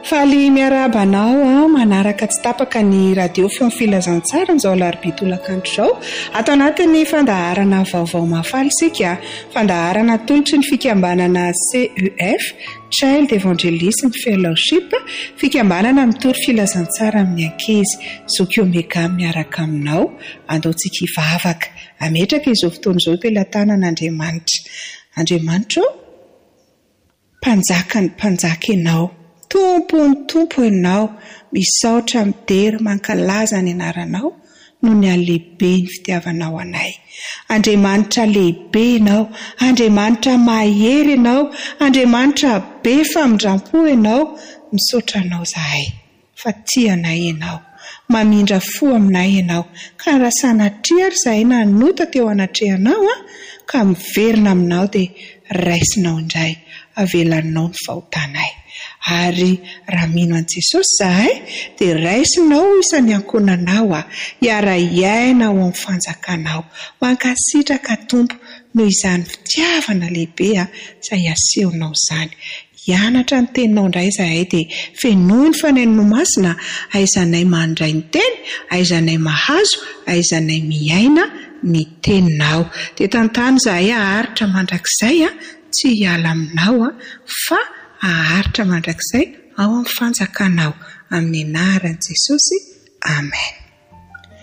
Faly miarabanao manaraka tsy tapaka ny radio feo filazantsara amin'izao alarobia tolakandro izao. Ato anatin'ny fandaharana vaovao mafaly isika, fandaharana tolotry ny fikambanana CEF, Child Evangelism Fellowship, fikambanana mitory filazantsara amin'ny ankizy. Zokiomeka miaraka aminao, andaontsika hivavaka. Ametraka izao fotoana izao telatanan'Andriamanitra. Andriamanitra, mpanjakany mpanjaka ianao. Tompony tompo ianao, misaotra midera mankalaza ny anaranao noho ny alehibe ny fitiavanao anay. Andriamanitra lehibe ianao, Andriamanitra mahery ianao, Andriamanitra be famindram-po ianao, misaotra anao zahay, fa tia anay ianao, mamindra fo aminay ianao, ka raha sanatria ary zahay nanota teo anatrehanao ka miverina aminao dia raisinao indray, avelanao ny fahotanay. Ary raha mino an' Jesosy zahay dia raisinao isan'ny ankonanao hiara-iaina ao amin'ny fanjakanao, mankasitraka tompo noho izany fitiavana lehibe izay asehonao izany. Hianatra ny teninao indray zahay dia fenoy ny fanainao masina, aizanay mandray ny teny, aizanay mahazo, aizanay miaina ny teninao. Dia tantany zahay aharitra mandrakizay tsy hiala aminao fa aharitra mandrakizay ao amin'ny fanjakanao, amin'ny anaran'i Jesosy. Amen.